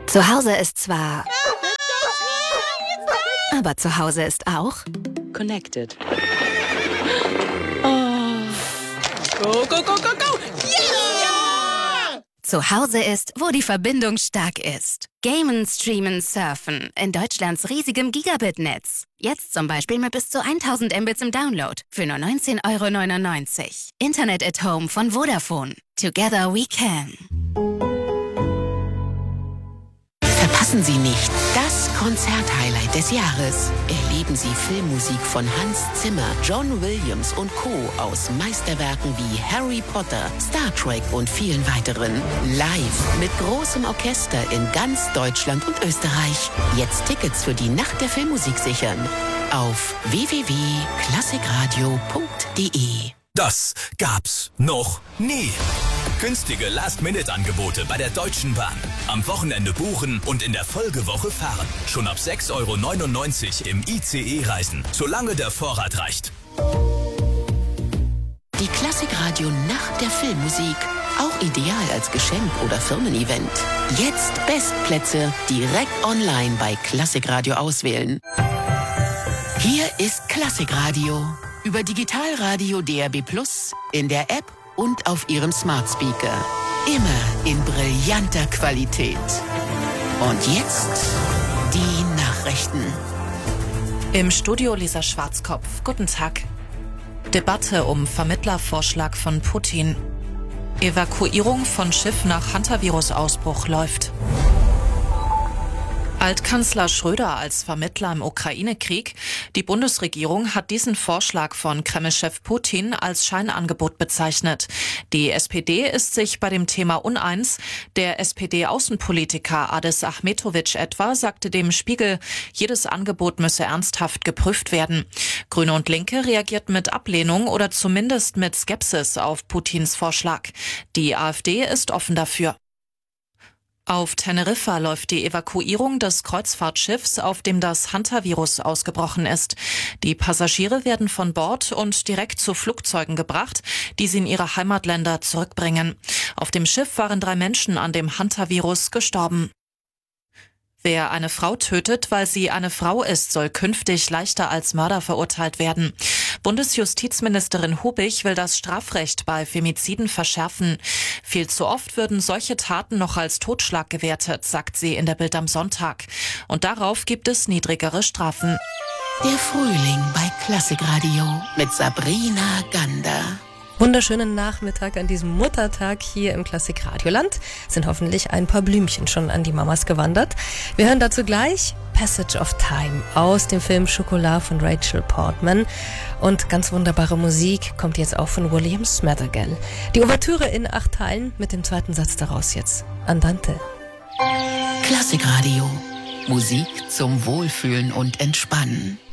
Zu Hause ist zwar... Aber zu Hause ist auch... Connected. Go, go, go, go, go! Yeah! Zu Hause ist, wo die Verbindung stark ist. Gamen, streamen, surfen. In Deutschlands riesigem Gigabit-Netz. Jetzt zum Beispiel mit bis zu 1000 Mbits im Download. Für nur 19,99 €. Internet at Home von Vodafone. Together we can. Verpassen Sie nicht das Konzerthighlight des Jahres. Erleben Sie Filmmusik von Hans Zimmer, John Williams und Co. aus Meisterwerken wie Harry Potter, Star Trek und vielen weiteren. Live mit großem Orchester in ganz Deutschland und Österreich. Jetzt Tickets für die Nacht der Filmmusik sichern. Auf www.klassikradio.de. Das gab's noch nie. Günstige Last-Minute-Angebote bei der Deutschen Bahn. Am Wochenende buchen und in der Folgewoche fahren. Schon ab 6,99 € im ICE reisen, solange der Vorrat reicht. Die Klassikradio Nacht der Filmmusik. Auch ideal als Geschenk oder Firmen-Event. Jetzt Bestplätze direkt online bei Klassikradio auswählen. Hier ist Klassikradio. Über Digitalradio DAB+, in der App und auf Ihrem Smart Speaker. Immer in brillanter Qualität. Und jetzt die Nachrichten. Im Studio Lisa Schwarzkopf. Guten Tag. Debatte um Vermittlervorschlag von Putin. Evakuierung von Schiff nach Hantavirus-Ausbruch läuft. Altkanzler Schröder als Vermittler im Ukraine-Krieg. Die Bundesregierung hat diesen Vorschlag von Kreml-Chef Putin als Scheinangebot bezeichnet. Die SPD ist sich bei dem Thema uneins. Der SPD-Außenpolitiker Adis Ahmetovic etwa sagte dem Spiegel, jedes Angebot müsse ernsthaft geprüft werden. Grüne und Linke reagierten mit Ablehnung oder zumindest mit Skepsis auf Putins Vorschlag. Die AfD ist offen dafür. Auf Teneriffa läuft die Evakuierung des Kreuzfahrtschiffs, auf dem das Hantavirus ausgebrochen ist. Die Passagiere werden von Bord und direkt zu Flugzeugen gebracht, die sie in ihre Heimatländer zurückbringen. Auf dem Schiff waren 3 Menschen an dem Hantavirus gestorben. Wer eine Frau tötet, weil sie eine Frau ist, soll künftig leichter als Mörder verurteilt werden. Bundesjustizministerin Hubig will das Strafrecht bei Femiziden verschärfen. Viel zu oft würden solche Taten noch als Totschlag gewertet, sagt sie in der Bild am Sonntag. Und darauf gibt es niedrigere Strafen. Der Frühling bei Klassikradio mit Sabrina Gander. Wunderschönen Nachmittag an diesem Muttertag hier im Klassikradioland. Sind hoffentlich ein paar Blümchen schon an die Mamas gewandert. Wir hören dazu gleich Passage of Time aus dem Film Chocolat von Rachel Portman. Und ganz wunderbare Musik kommt jetzt auch von William Smathergall. Die Ouvertüre in 8 Teilen mit dem 2. Satz daraus jetzt. Andante. Klassikradio. Musik zum Wohlfühlen und Entspannen.